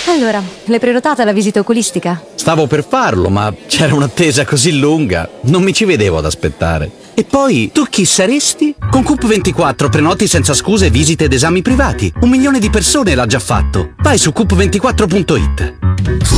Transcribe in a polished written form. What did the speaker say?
Allora, l'hai prenotata la visita oculistica? Stavo per farlo, ma c'era un'attesa così lunga, non mi ci vedevo ad aspettare. E poi, tu chi saresti? Con Coop24 prenoti senza scuse visite ed esami privati. 1 milione di persone l'ha già fatto. Vai su coop24.it.